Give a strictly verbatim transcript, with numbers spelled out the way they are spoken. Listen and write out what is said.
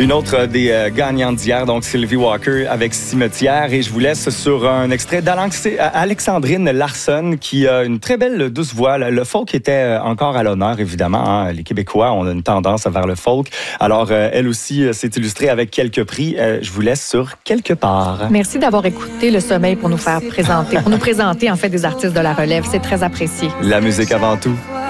Une autre des euh, gagnantes d'hier, donc Sylvie Walker avec Cimetière. Et je vous laisse sur un extrait d'Alexandrine Larsson qui a une très belle douce voix. Le folk était encore à l'honneur, évidemment. Hein. Les Québécois, on a une tendance vers le folk. Alors, euh, elle aussi euh, s'est illustrée avec quelques prix. Euh, je vous laisse sur Quelque part. Merci d'avoir écouté Le Sommeil pour nous faire présenter, pour nous présenter en fait des artistes de la relève. C'est très apprécié. La musique avant tout.